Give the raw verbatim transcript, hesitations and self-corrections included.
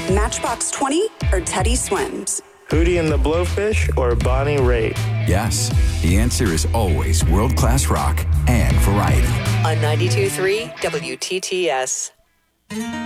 Matchbox twenty or Teddy Swims? Hootie and the Blowfish or Bonnie Raitt? Yes, the answer is always world-class rock and variety. On ninety-two point three W T T S.